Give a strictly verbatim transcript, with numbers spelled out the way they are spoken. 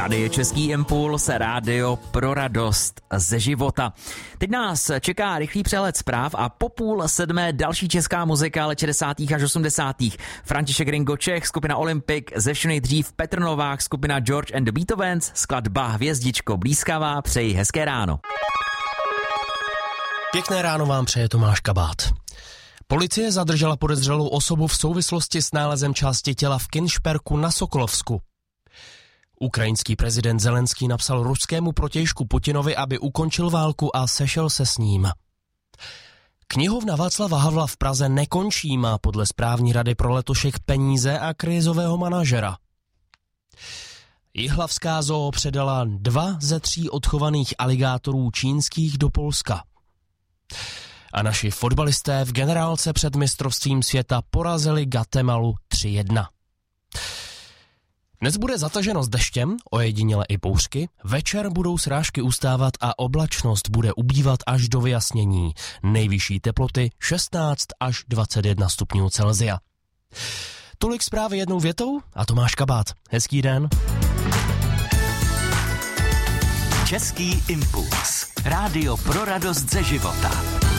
Tady je Český impuls, rádio pro radost ze života. Teď nás čeká rychlý přehled zpráv a po půl sedmé další česká muzika let šedesátých až osmdesátých. František Ringo Čech, skupina Olympic, ze vše nejdřív Petr Novák, skupina George and the Beethovens, skladba Hvězdičko blízkavá, přeji hezké ráno. Pěkné ráno vám přeje Tomáš Kabát. Policie zadržela podezřelou osobu v souvislosti s nálezem části těla v Kinšperku na Sokolovsku. Ukrajinský prezident Zelenský napsal ruskému protějšku Putinovi, aby ukončil válku a sešel se s ním. Knihovna Václava Havla v Praze nekončí, má podle správní rady pro letošek peníze a krizového manažera. Jihlavská zoo předala dva ze tří odchovaných aligátorů čínských do Polska. A naši fotbalisté v generálce před mistrovstvím světa porazili Guatemalu tři jedna. Dnes bude zataženo s deštěm, ojediněle i bouřky, večer budou srážky ustávat a oblačnost bude ubývat až do vyjasnění. Nejvyšší teploty šestnáct až dvacet jedna stupňů Celsia. Tolik zprávy jednou větou a Tomáš Kabát. Hezký den. Český impuls. Rádio pro radost ze života.